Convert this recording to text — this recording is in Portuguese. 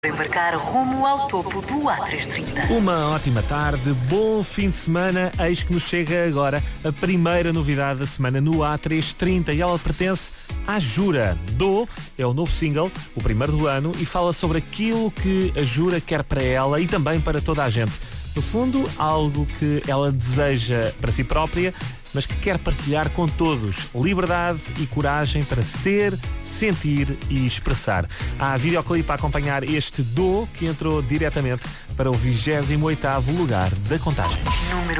Embarcar rumo ao topo do A330. Uma ótima tarde, bom fim de semana. Eis que nos chega agora a primeira novidade da semana no A330 e ela pertence à Jura. Do é o novo single, o primeiro do ano, e fala sobre aquilo que a Jura quer para ela e também para toda a gente. No fundo, algo que ela deseja para si própria, mas que quer partilhar com todos. Liberdade e coragem para ser, sentir e expressar. Há videoclipe a acompanhar este Do, que entrou diretamente para o 28º lugar da contagem. Número